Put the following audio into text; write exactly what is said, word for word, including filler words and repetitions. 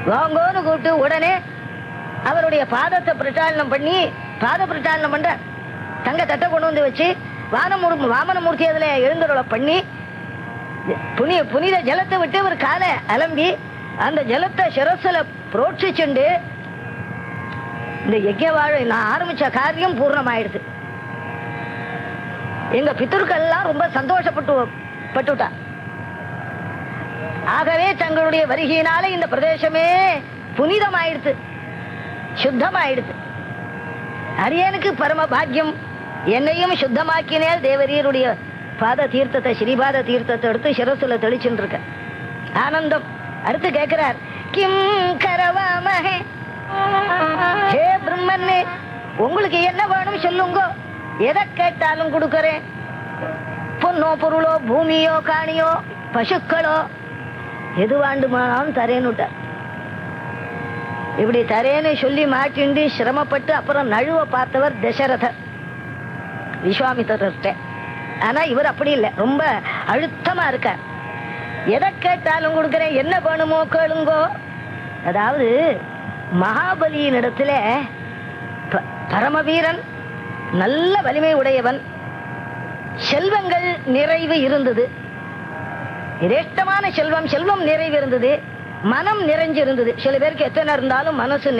வாங்கோன்னு கூப்பிட்டு உடனே அவருடைய பாதத்தை பிரச்சாரணம் பண்ணி பாத பிரச்சாரணம் பண்ற தங்க தட்டை கொண்டு வந்து வச்சு வானமூர் வாமனமூர்த்தி அதுல எழுந்தருளை பண்ணி புனித புனித ஜலத்தை விட்டு ஒரு காலை அலம்பி அந்த ஜலத்தை சிரசுல புரோட்சிச்சுண்டு இந்த யஜ்ய வாழ நான் ஆரம்பிச்ச காரியம் பூர்ணமாயிடுது. எங்க பித்தர்கள் எல்லாம் ரொம்ப சந்தோஷப்பட்டு பட்டுட்டா. ஆகவே தங்களுடைய வருகையினால இந்த பிரதேசமே புனிதமாயிடுது, சுத்தமாயிடுது. அரியனுக்கு பரம பாக்கியம், என்னையும் சுத்தமாக்கினேல் தேவரீருடைய பாத தீர்த்தத்தை ஸ்ரீபாத தீர்த்தத்தை எடுத்து சிரசுல தெளிச்சுட்டு இருக்க ஆனந்தம். அடுத்து கேட்கிறார், கிம் கரவாமஹே, ஹே பிரம்மன்னே உங்களுக்கு என்ன வேணும் சொல்லுங்க, எதை கேட்டாலும் கொடுக்கறேன். பொன்னோ பொருளோ பூமியோ காணியோ பசுக்களோ எது வாண்டுமானாலும் தரேன்னுட்டார். இப்படி தரேன்னு சொல்லி மாட்டிண்டு சிரமப்பட்டு அப்புறம் நழுவ பார்த்தவர் தசரதர் விஸ்வாமித்திரர்கிட்ட. ஆனா இவர் அப்படி இல்லை, ரொம்ப அழுத்தமா இருக்கார். எதை கேட்டாலும் கொடுக்கிறேன், என்ன வேணுமோ கேளுங்கோ. அதாவது மகாபலியின் இடத்துல பரமவீரன், நல்ல வலிமை உடையவன், செல்வங்கள் நிறைவு இருந்தது, இரேஷ்டமான செல்வம் செல்வம் நிறைவு இருந்தது, மனம் நிறைஞ்சு இருந்தது. சில பேருக்கு எத்தனை இருந்தாலும் மனசு